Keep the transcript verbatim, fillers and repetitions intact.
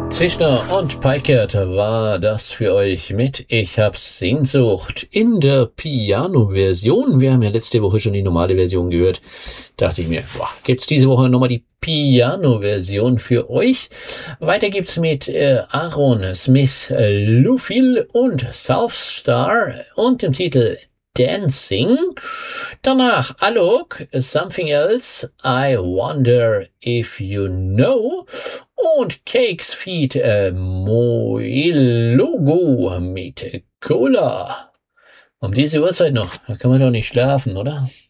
Zischner und Peikert war das für euch mit Ich hab Sehnsucht in der Piano-Version. Wir haben ja letzte Woche schon die normale Version gehört. Dachte ich mir, boah, gibt's diese Woche nochmal die Piano-Version für euch. Weiter gibt's mit äh, Aaron Smith, äh, Lufil und Southstar und dem Titel Dancing. Danach Alok, Something Else, I Wonder If You Know und Cakes Feed äh, Moilogo mit Cola. Um diese Uhrzeit noch, da kann man doch nicht schlafen, oder?